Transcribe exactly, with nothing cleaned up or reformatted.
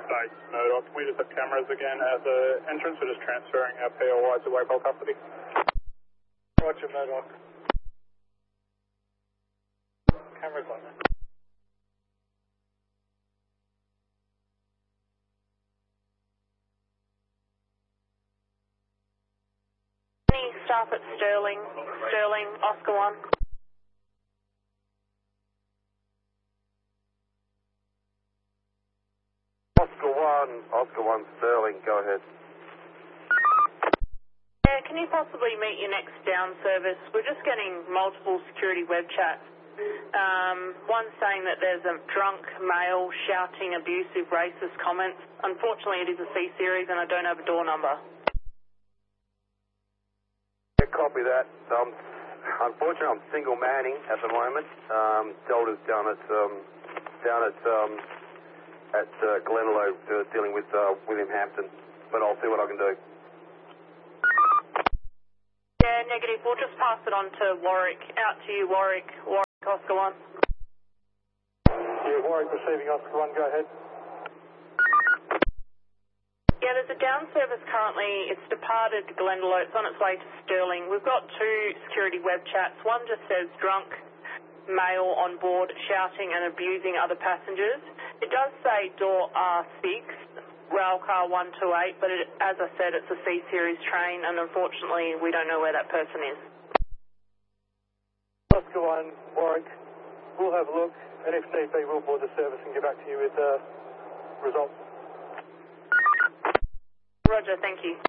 Nice, Murdoch. We just have cameras again at the entrance. We're just transferring our P O Y to Waypole custody. Roger, Murdoch. Cameras on there. Any staff at Sterling, Sterling, Oscar one. Oscar one, Oscar one, Sterling, go ahead. Yeah, can you possibly meet your next down service? We're just getting multiple security web chats. Um, one saying that there's a drunk male shouting abusive, racist comments. Unfortunately, it is a C series and I don't have a door number. Yeah, copy that. Um, unfortunately, I'm single manning at the moment. Um, Delta's down at um, down at um, at uh, Glenlow uh, dealing with uh, William Hampton, but I'll see what I can do. Yeah, negative. We'll just pass it on to Warwick. Out to you, Warwick. Warwick, Oscar one. Yeah, Warwick receiving Oscar one, go ahead. Yeah, there's a down service currently. It's departed Glendalough. It's on its way to Sterling. We've got two security web chats. One just says drunk male on board shouting and abusing other passengers. It does say door R six, railcar one two eight, but it, as I said, it's a C series train, and unfortunately we don't know where that person is. Oscar one, Warwick. We'll have a look, and if need be, we'll board the service and get back to you with uh, results. Roger, thank you.